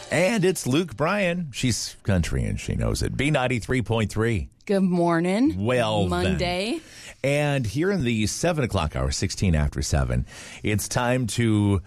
And it's Luke Bryan. She's country and she knows it. B93.3. Good morning. Well, Monday. Then. And here in the 7 o'clock hour, 16 after 7, it's time to,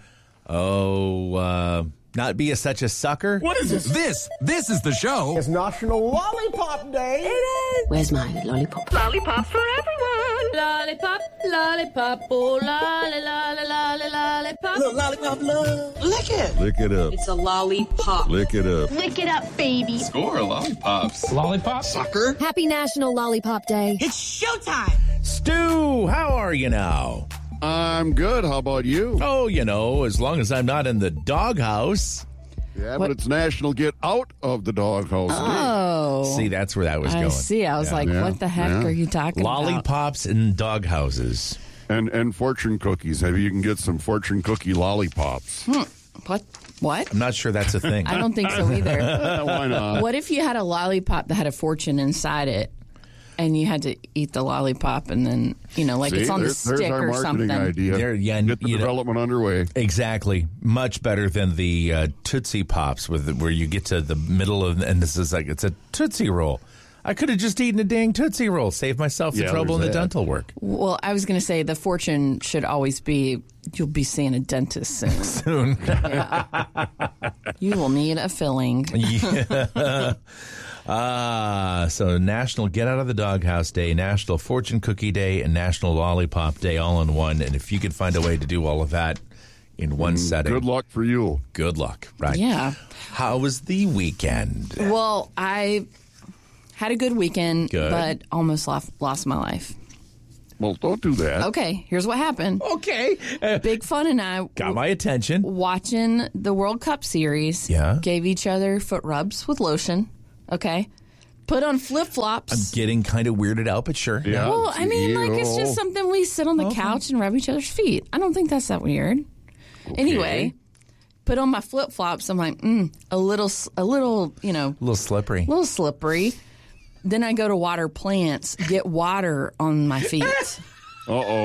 not be such a sucker. What is this? This is the show. It's National Lollipop Day. It is. Where's my lollipop? Lollipop for everyone. Lollipop, lollipop, oh, lolly, lolly, lolly, lollipop. Look, lollipop love. Lick it. Lick it up. It's a lollipop. Lick it up. Lick it up, baby. Score lollipops. Lollipop. Sucker. Happy National Lollipop Day. It's showtime. Stu, how are you now? I'm good. How about you? Oh, as long as I'm not in the doghouse. Yeah, but it's National Get Out of the Doghouse Day. Oh. See, that's where that was going. I see. I was like, Yeah. what the heck Yeah. are you talking about? Lollipops in doghouses. And fortune cookies. Maybe you can get some fortune cookie lollipops. What? I'm not sure that's a thing. I don't think so either. Why not? What if you had a lollipop that had a fortune inside it? And you had to eat the lollipop, and then like See, it's on the there's stick our or marketing something. idea. There, yeah, Get the development underway. Exactly. Much better than the Tootsie Pops where you get to the middle of, and this is like, it's a Tootsie Roll. I could have just eaten a dang Tootsie Roll, saved myself the trouble and the dental work. Well, I was going to say the fortune should always be you'll be seeing a dentist soon. Soon. You will need a filling. Yeah. So National Get Out of the Doghouse Day, National Fortune Cookie Day, and National Lollipop Day all in one. And if you could find a way to do all of that in one setting. Good luck for you. Good luck, right? Yeah. How was the weekend? Well, I had a good weekend, Good. but almost lost my life. Well, don't do that. Okay, here's what happened. Okay. Big Fun and I Got my attention. watching the World Cup series. Yeah. Gave each other foot rubs with lotion. Okay. Put on flip-flops. I'm getting kind of weirded out, but sure. Yeah. Well, I mean, like, it's just something we sit on the couch and rub each other's feet. I don't think that's that weird. Anyway, put on my flip-flops. I'm like, a little, A little slippery. little slippery. Then I go to water plants, get water on my feet. Uh-oh.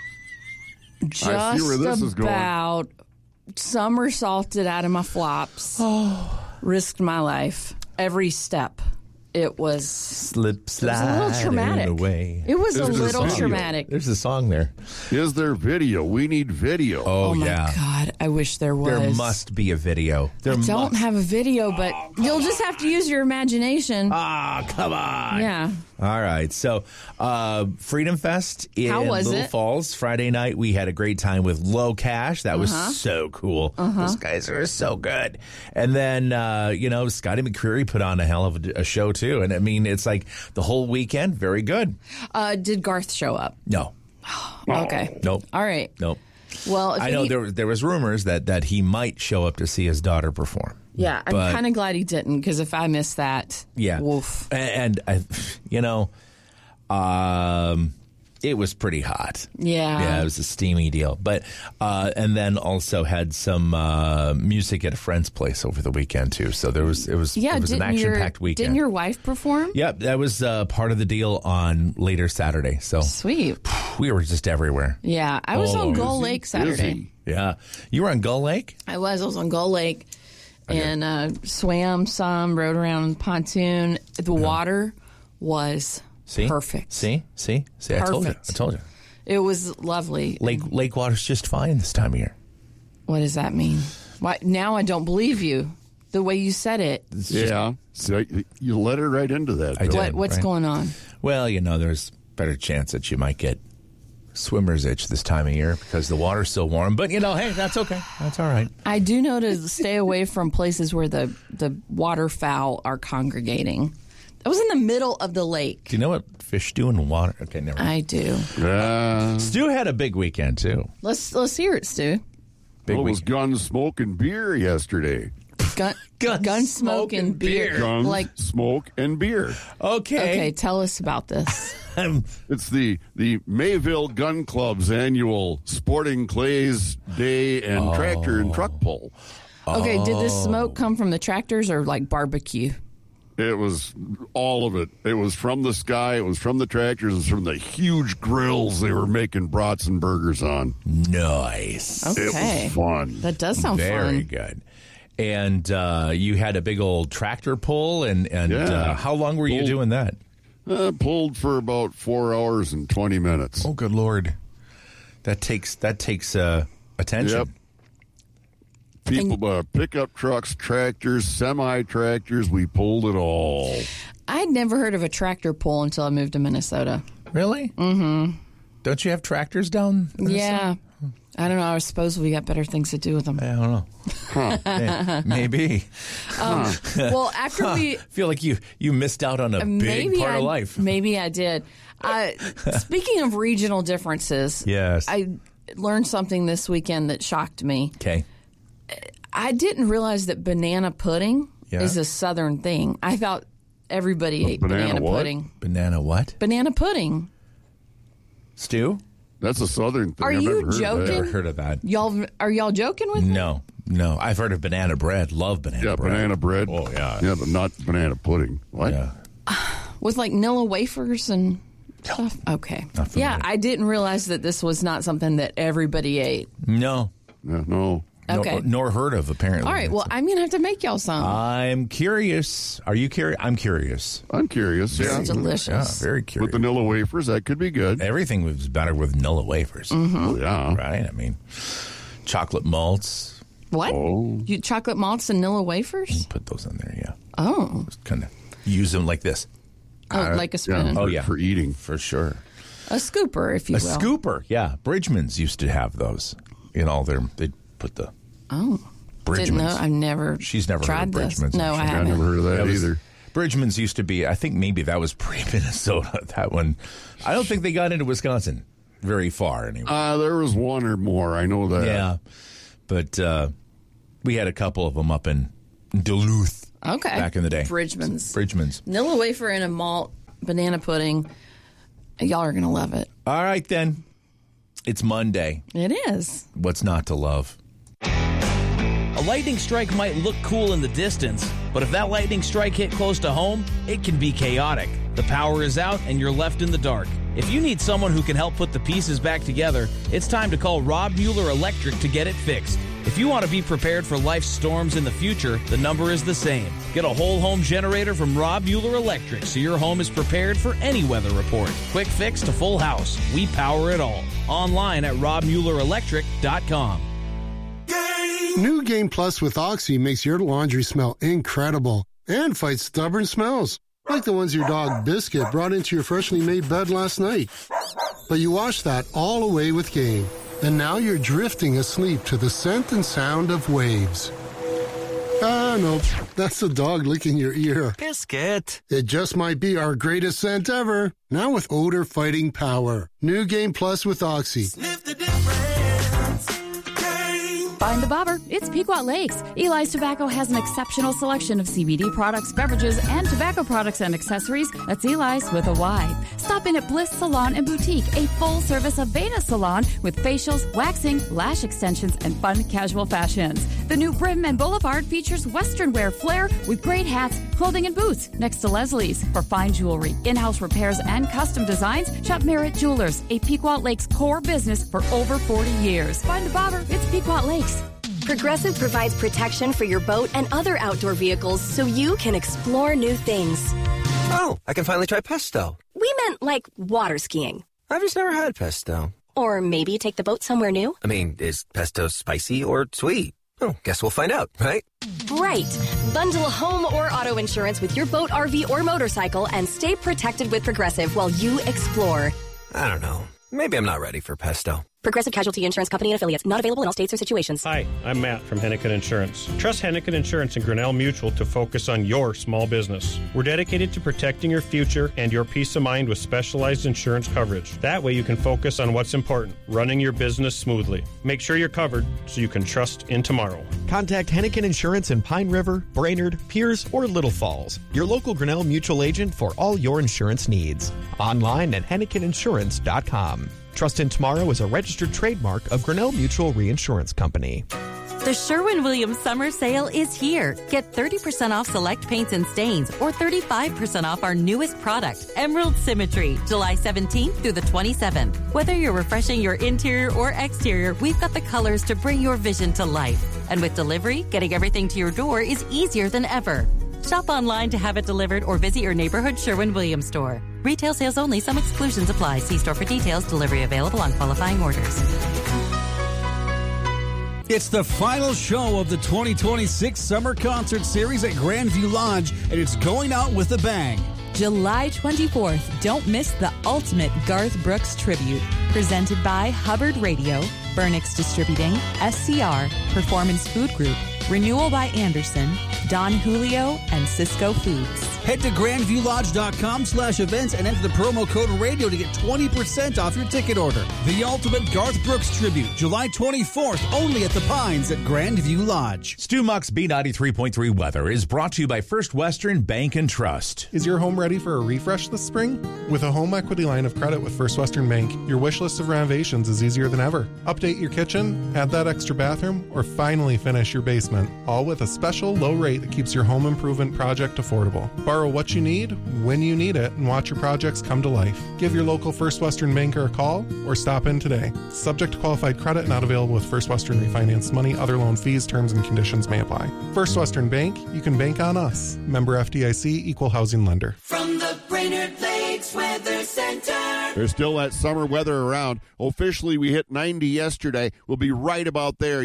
Just where this is going. about somersaulted out of my flops. Risked my life. Every step. It was Slip, slide. It was a little traumatic. Away. It was a There's a little song. traumatic. There's a song there. Is there video? We need video. Oh, Oh my yeah. God! I wish there was. There must be a video. There I don't must. have a video, but you'll just have to use your imagination. Ah, come on. Yeah. All right. So, Freedom Fest in How was Little it? Falls Friday night. We had a great time with Low Cash. That was so cool. Those guys are so good. And then, Scotty McCreery put on a hell of a show too. And I mean, it's like the whole weekend, very good. Did Garth show up? No. Okay. Nope. All right. Nope. Well, if I know there was rumors that he might show up to see his daughter perform. Yeah, I'm But- kind of glad he didn't because if I missed that, Yeah. woof. And it was pretty hot. Yeah. Yeah, it was a steamy deal. But, and then also had some music at a friend's place over the weekend too. So it was an action-packed weekend. Didn't your wife perform? Yep, that was part of the deal on later Saturday. So Sweet. we were just everywhere. Yeah, I was on Gull Busy, Lake Saturday. busy. Yeah. You were on Gull Lake? I was on Gull Lake and swam some, rode around on the pontoon. The water was See? perfect. See? I told you. Perfect. It was lovely. Lake water's just fine this time of year. What does that mean? Why, now I don't believe you. The way you said it. Yeah. So you let her right into that. I Bill. did. What's right. going on? Well, there's better chance that you might get swimmer's itch this time of year because the water's still warm. But, hey, that's okay. That's all right. I do know to stay away from places where the waterfowl are congregating. I was in the middle of the lake. Do you know what fish do in water? Okay, never mind. I do. Stu had a big weekend, too. Let's hear it, Stu. Big Well, it was weekend. gun, smoke, and beer yesterday. Gun smoke, and beer. Guns, Like, smoke, and beer. okay, tell us about this. It's the Mayville Gun Club's annual Sporting Clays Day and Tractor and Truck Pull. Okay, did this smoke come from the tractors or like barbecue? It was all of it. It was from the sky. It was from the tractors. It was from the huge grills they were making brats and burgers on. Nice. Okay. It was fun. That does sound Very fun. good. And you had a big old tractor pull, and how long were you doing that? Pulled for about 4 hours and 20 minutes. Oh, good Lord. That takes attention. Yep. People, pickup trucks, tractors, semi-tractors, we pulled it all. I'd never heard of a tractor pull until I moved to Minnesota. Really? Mm-hmm. Don't you have tractors down in Yeah. I don't know. I suppose we got better things to do with them. I don't know. Huh. Maybe. Well, after we... I feel like you missed out on a big part of life. Maybe I did. Speaking of regional differences, yes, I learned something this weekend that shocked me. Okay. I didn't realize that banana pudding is a Southern thing. I thought everybody ate banana pudding. Banana what? Banana pudding. Stew? That's a Southern thing. Are you joking? Never heard of that. Are y'all joking with me? No. I've heard of banana bread. Love banana bread. Yeah, banana bread. Oh, yeah. Yeah, but not banana pudding. What? Yeah. With like Nilla wafers and stuff? Okay. Yeah, I didn't realize that this was not something that everybody ate. No. Yeah, no. Okay. Nor heard of, apparently. All right, well, I'm going to have to make y'all some. I'm curious. Are you curious? I'm curious. I'm curious, yeah. It's delicious. Yeah, very curious. With the Nilla wafers, that could be good. Everything was better with Nilla wafers. Mm-hmm. Oh, yeah. Right? I mean, chocolate malts. What? Oh. You chocolate malts and Nilla wafers? Put those in there, yeah. Oh. Just kind of use them like this. Oh, like a spoon. For eating. For sure. A scooper, if you will. A scooper, yeah. Bridgman's used to have those in all their, they'd put the Bridgman's. Didn't know. I've never She's never tried heard of this. Bridgman's. No, I I haven't. never heard of that either. Bridgman's used to be, I think maybe that was pre-Minnesota, that one. I don't think they got into Wisconsin very far anyway. There was one or more. I know that. Yeah. But we had a couple of them up in Duluth back in the day. Bridgman's. Nilla wafer and a malt banana pudding. Y'all are going to love it. All right, then. It's Monday. It is. What's not to love? A lightning strike might look cool in the distance, but if that lightning strike hit close to home, it can be chaotic. The power is out and you're left in the dark. If you need someone who can help put the pieces back together, it's time to call Rob Mueller Electric to get it fixed. If you want to be prepared for life's storms in the future, the number is the same. Get a whole home generator from Rob Mueller Electric so your home is prepared for any weather report. Quick fix to full house. We power it all. Online at robmuellerelectric.com. New Game Plus with Oxy makes your laundry smell incredible and fights stubborn smells, like the ones your dog Biscuit brought into your freshly made bed last night. But you washed that all away with Game, and now you're drifting asleep to the scent and sound of waves. Nope, that's the dog licking your ear. Biscuit. It just might be our greatest scent ever, now with odor-fighting power. New Game Plus with Oxy. Sniff the difference. Find the bobber. It's Pequot Lakes. Eli's Tobacco has an exceptional selection of CBD products, beverages, and tobacco products and accessories. That's Eli's with a Y. Stop in at Bliss Salon and Boutique, a full-service Aveda salon with facials, waxing, lash extensions, and fun casual fashions. The new Brim and Boulevard features Western wear flair with great hats, clothing, and boots next to Leslie's. For fine jewelry, in-house repairs, and custom designs, shop Merritt Jewelers, a Pequot Lakes core business for over 40 years. Find the bobber. It's Pequot Lakes. Progressive provides protection for your boat and other outdoor vehicles so you can explore new things. Oh, I can finally try pesto. We meant like water skiing. I've just never had pesto. Or maybe take the boat somewhere new. I mean, is pesto spicy or sweet? Oh, guess we'll find out, right? Right. Bundle home or auto insurance with your boat, RV, or motorcycle and stay protected with Progressive while you explore. I don't know. Maybe I'm not ready for pesto. Progressive Casualty Insurance Company and Affiliates. Not available in all states or situations. Hi, I'm Matt from Hennigan Insurance. Trust Hennigan Insurance and Grinnell Mutual to focus on your small business. We're dedicated to protecting your future and your peace of mind with specialized insurance coverage. That way you can focus on what's important, running your business smoothly. Make sure you're covered so you can trust in tomorrow. Contact Hennigan Insurance in Pine River, Brainerd, Pierce, or Little Falls. Your local Grinnell Mutual agent for all your insurance needs. Online at HenniganInsurance.com. Trust in Tomorrow is a registered trademark of Grinnell Mutual Reinsurance Company. The Sherwin-Williams Summer Sale is here. Get 30% off select paints and stains or 35% off our newest product, Emerald Symmetry, July 17th through the 27th. Whether you're refreshing your interior or exterior, we've got the colors to bring your vision to life. And with delivery, getting everything to your door is easier than ever. Shop online to have it delivered or visit your neighborhood Sherwin-Williams store. Retail sales only. Some exclusions apply. See store for details. Delivery available on qualifying orders. It's the final show of the 2026 Summer Concert Series at Grandview Lodge, and it's going out with a bang. July 24th, don't miss the ultimate Garth Brooks tribute. Presented by Hubbard Radio, Burnix Distributing, SCR, Performance Food Group, Renewal by Anderson, Don Julio, and Cisco Foods. Head to grandviewlodge.com/events and enter the promo code radio to get 20% off your ticket order. The ultimate Garth Brooks tribute, July 24th, only at the Pines at Grandview Lodge. Stu Muck's B93.3 weather is brought to you by First Western Bank and Trust. Is your home ready for a refresh this spring? With a home equity line of credit with First Western Bank, your wish list of renovations is easier than ever. Update your kitchen, add that extra bathroom, or finally finish your basement, all with a special low rate that keeps your home improvement project affordable. Borrow what you need, when you need it, and watch your projects come to life. Give your local First Western banker a call or stop in today. Subject to qualified credit, not available with First Western refinance money. Other loan fees, terms, and conditions may apply. First Western Bank, you can bank on us. Member FDIC, Equal Housing Lender. From the Brainerd Lakes Weather Center. There's still that summer weather around. Officially, we hit 90 yesterday. We'll be right about there.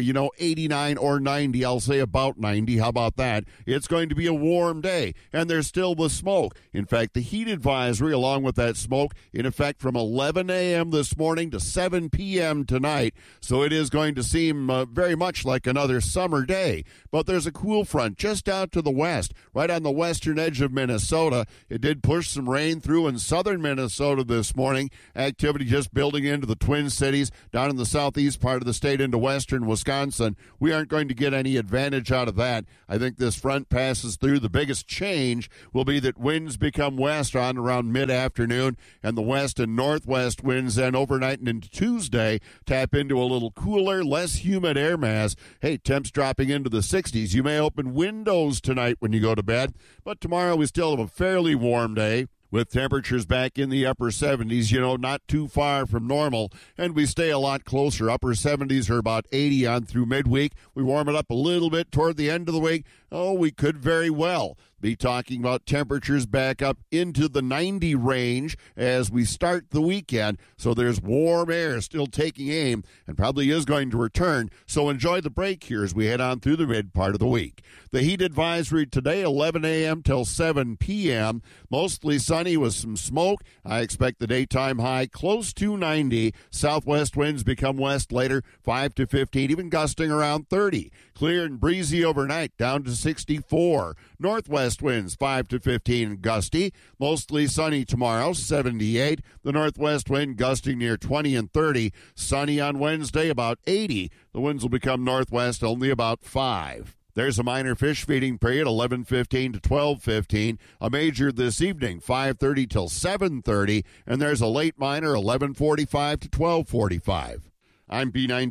89 or 90. I'll say about 90. How about that? It's going to be a warm day, and there's still the smoke. In fact, the heat advisory, along with that smoke, in effect from 11 a.m. this morning to 7 p.m. tonight. So it is going to seem very much like another summer day. But there's a cool front just out to the west, right on the western edge of Minnesota. It did push some rain through in southern Minnesota this morning. Activity just building into the Twin Cities, down in the southeast part of the state into western Wisconsin. We aren't going to get any advantage out of that. I think this front passes through. The biggest change will be that winds become west on around mid-afternoon, and the west and northwest winds then overnight and into Tuesday tap into a little cooler, less humid air mass. Hey, temps dropping into the 60s. You may open windows tonight when you go to bed, but tomorrow we still have a fairly warm day, with temperatures back in the upper 70s, not too far from normal, and we stay a lot closer. Upper 70s are about 80 on through midweek. We warm it up a little bit toward the end of the week. Oh, we could very well be talking about temperatures back up into the 90 range as we start the weekend. So there's warm air still taking aim and probably is going to return. So enjoy the break here as we head on through the mid part of the week. The heat advisory today, 11 a.m. till 7 p.m. Mostly sunny with some smoke. I expect the daytime high close to 90. Southwest winds become west later, 5 to 15, even gusting around 30. Clear and breezy overnight, down to 64. Northwest winds 5 to 15, gusty. Mostly sunny tomorrow, 78. The northwest wind gusting near 20 and 30. Sunny on Wednesday, about 80. The winds will become northwest only about 5. There's a minor fish feeding period, 11:15 to 12:15. A major this evening, 5:30 till 7:30. And there's a late minor, 11:45 to 12:45. I'm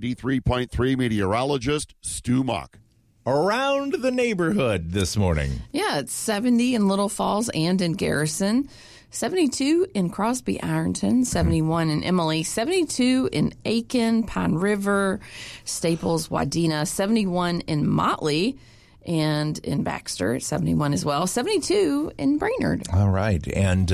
B93.3 meteorologist Stu Muck. Around the neighborhood this morning. Yeah, it's 70 in Little Falls and in Garrison, 72 in Crosby Ironton, 71 in Emily, 72 in Aiken, Pine River, Staples, Wadena, 71 in Motley, and in Baxter, 71 as well, 72 in Brainerd. All right. And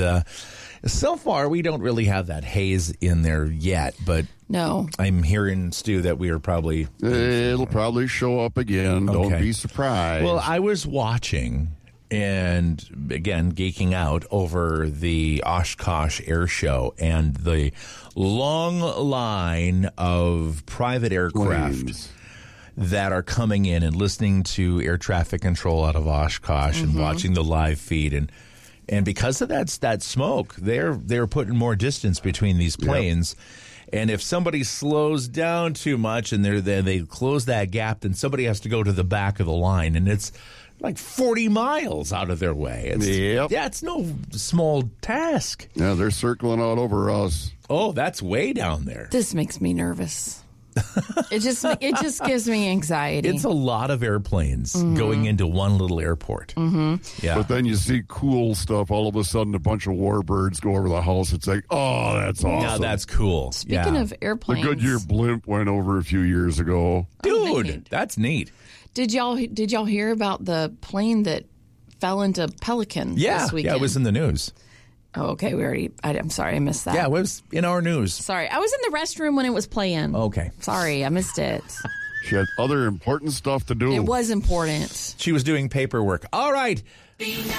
so far, we don't really have that haze in there yet, but no, I'm hearing, Stu, that we are probably... It'll probably show up again. Okay. Don't be surprised. Well, I was watching and, again, geeking out over the Oshkosh Air Show and the long line of private aircraft that are coming in and listening to air traffic control out of Oshkosh and watching the live feed. And because of that smoke, they're putting more distance between these planes. Yep. And if somebody slows down too much and they close that gap, then somebody has to go to the back of the line. And it's like 40 miles out of their way. Yeah, it's no small task. Yeah, they're circling out over us. Oh, that's way down there. This makes me nervous. It just gives me anxiety. It's a lot of airplanes going into one little airport. Yeah. But then you see cool stuff. All of a sudden, a bunch of warbirds go over the house. It's like, oh, that's awesome. Now that's cool. Speaking of airplanes, the Goodyear blimp went over a few years ago. Dude, that's neat. Did y'all hear about the plane that fell into Pelican this weekend? Yeah, it was in the news. Oh, okay. I'm sorry, I missed that. Yeah, it was in our news. Sorry, I was in the restroom when it was playing. Okay. Sorry, I missed it. She had other important stuff to do. It was important. She was doing paperwork. All right. Be nice.